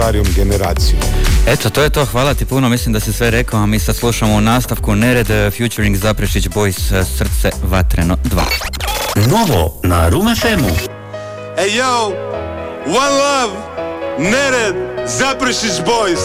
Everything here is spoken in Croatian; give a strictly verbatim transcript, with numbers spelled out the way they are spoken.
starijom generacijom. Eto, to je to, hvala ti puno, mislim da si sve rekao, a mi sad slušamo u nastavku Nered featuring Zaprešić Boys, Srce vatreno dva. Novo na Room ef emu. Hey yo, one love, Nered, Zaprešić Boys.